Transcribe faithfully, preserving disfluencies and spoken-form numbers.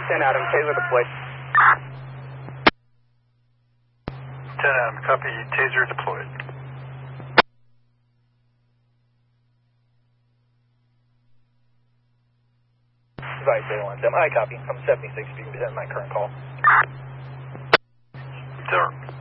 ten Adam, taser deployed. ten Adam, copy, taser deployed. Advise zero one seven, I copy. I'm seventy-six, if you can present my current call. Sir.